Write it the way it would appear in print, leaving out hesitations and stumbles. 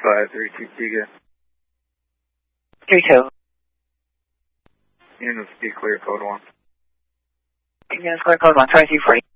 532 Giga. 32. Units be clear, code 1. Units clear, code 1, 2240.